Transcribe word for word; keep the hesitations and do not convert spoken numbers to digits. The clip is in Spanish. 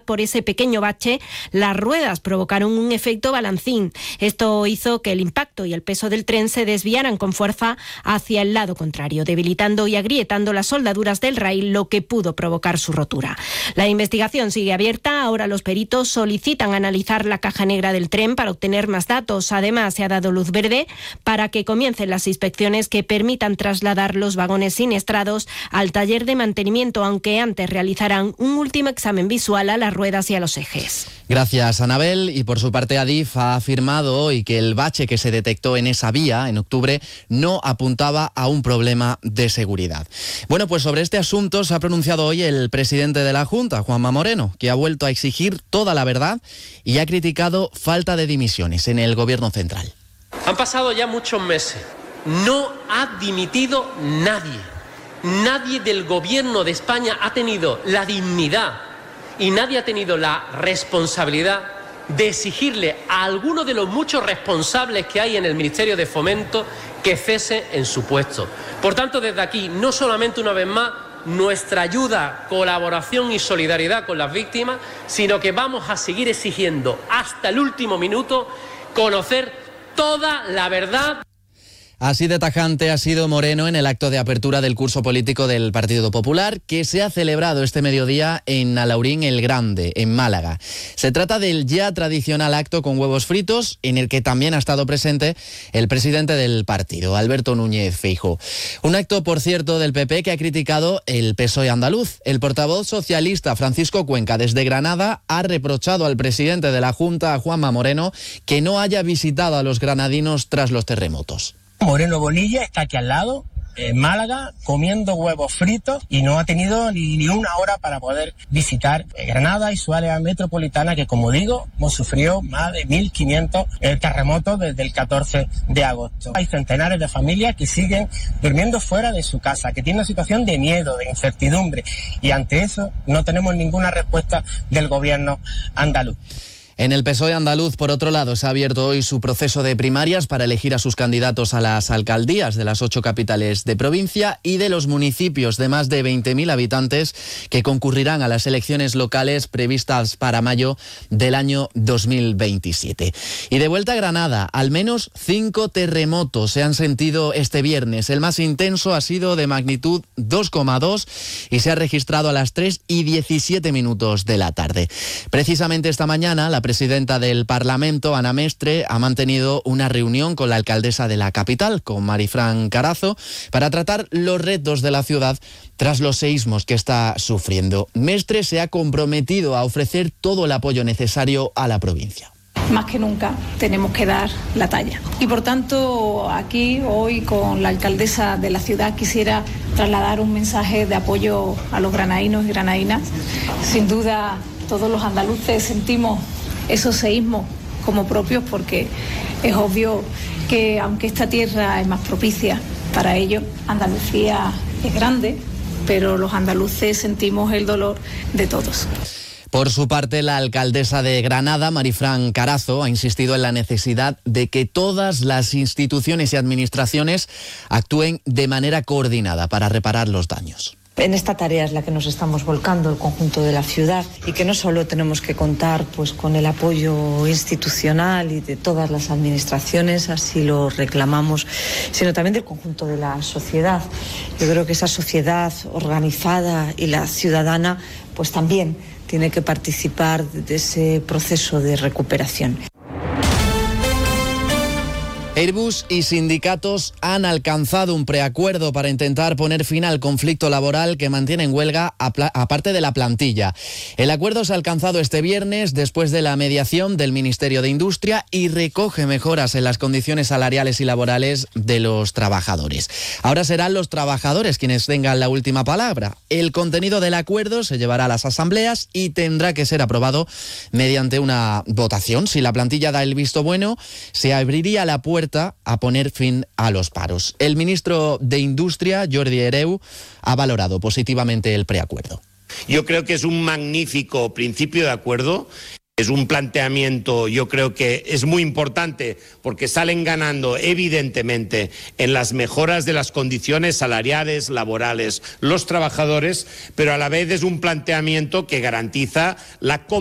por ese pequeño bache, las ruedas provocaron un efecto balancín. Esto hizo que el impacto y el peso del tren se desviaran con fuerza hacia el lado contrario, debilitando y agrietando las soldaduras del raíl, lo que pudo provocar su rotura. La investigación sigue abierta. Ahora los peritos solicitan analizar la caja negra del tren para obtener más datos. Además, se ha dado luz verde para que comiencen las inspecciones que permitan trasladar los vagones siniestrados al taller de mantenimiento, aunque antes realizarán un último examen visual a las ruedas y a los ejes. Gracias, Anabel. Y por su parte, Adif ha afirmado hoy que el bache que se detectó en esa vía en octubre no apuntaba a un problema de seguridad. Bueno, pues sobre este asunto se ha pronunciado hoy el presidente de la Junta, Juanma Moreno, que ha vuelto a exigir toda la verdad y ha criticado falta de dimisiones en el gobierno central. Han pasado ya muchos meses. No ha dimitido nadie. Nadie del gobierno de España ha tenido la dignidad y nadie ha tenido la responsabilidad de exigirle a alguno de los muchos responsables que hay en el Ministerio de Fomento que cese en su puesto. Por tanto, desde aquí, no solamente una vez más, nuestra ayuda, colaboración y solidaridad con las víctimas, sino que vamos a seguir exigiendo hasta el último minuto conocer toda la verdad. Así de tajante ha sido Moreno en el acto de apertura del curso político del Partido Popular, que se ha celebrado este mediodía en Alaurín el Grande, en Málaga. Se trata del ya tradicional acto con huevos fritos, en el que también ha estado presente el presidente del partido, Alberto Núñez Feijóo. Un acto, por cierto, del P P que ha criticado el P S O E andaluz. El portavoz socialista Francisco Cuenca, desde Granada, ha reprochado al presidente de la Junta, Juanma Moreno, que no haya visitado a los granadinos tras los terremotos. Moreno Bonilla está aquí al lado, en Málaga, comiendo huevos fritos y no ha tenido ni, ni una hora para poder visitar Granada y su área metropolitana, que, como digo, hemos sufrido más de mil quinientos terremotos desde el catorce de agosto. Hay centenares de familias que siguen durmiendo fuera de su casa, que tienen una situación de miedo, de incertidumbre, y ante eso no tenemos ninguna respuesta del gobierno andaluz. En el P S O E andaluz, por otro lado, se ha abierto hoy su proceso de primarias para elegir a sus candidatos a las alcaldías de las ocho capitales de provincia y de los municipios de más de veinte mil habitantes que concurrirán a las elecciones locales previstas para mayo del año dos mil veintisiete. Y de vuelta a Granada, al menos cinco terremotos se han sentido este viernes. El más intenso ha sido de magnitud dos coma dos y se ha registrado a las tres y diecisiete minutos de la tarde. Precisamente esta mañana, la presidenta del Parlamento, Ana Mestre, ha mantenido una reunión con la alcaldesa de la capital, con Marifran Carazo, para tratar los retos de la ciudad tras los seísmos que está sufriendo. Mestre se ha comprometido a ofrecer todo el apoyo necesario a la provincia. Más que nunca tenemos que dar la talla. Y por tanto, aquí hoy con la alcaldesa de la ciudad quisiera trasladar un mensaje de apoyo a los granadinos y granadinas. Sin duda, todos los andaluces sentimos esos seísmos como propios, porque es obvio que aunque esta tierra es más propicia para ello, Andalucía es grande, pero los andaluces sentimos el dolor de todos. Por su parte, la alcaldesa de Granada, Marifran Carazo, ha insistido en la necesidad de que todas las instituciones y administraciones actúen de manera coordinada para reparar los daños. En esta tarea es la que nos estamos volcando el conjunto de la ciudad, y que no solo tenemos que contar pues con el apoyo institucional y de todas las administraciones, así lo reclamamos, sino también del conjunto de la sociedad. Yo creo que esa sociedad organizada y la ciudadana pues también tiene que participar de ese proceso de recuperación. Airbus y sindicatos han alcanzado un preacuerdo para intentar poner fin al conflicto laboral que mantiene en huelga aparte de la plantilla. El acuerdo se ha alcanzado este viernes después de la mediación del Ministerio de Industria y recoge mejoras en las condiciones salariales y laborales de los trabajadores. Ahora serán los trabajadores quienes tengan la última palabra. El contenido del acuerdo se llevará a las asambleas y tendrá que ser aprobado mediante una votación. Si la plantilla da el visto bueno, se abriría la puerta a poner fin a los paros. El ministro de Industria, Jordi Hereu, ha valorado positivamente el preacuerdo. Yo creo que es un magnífico principio de acuerdo. Es un planteamiento, yo creo que es muy importante, porque salen ganando evidentemente en las mejoras de las condiciones salariales, laborales, los trabajadores, pero a la vez es un planteamiento que garantiza la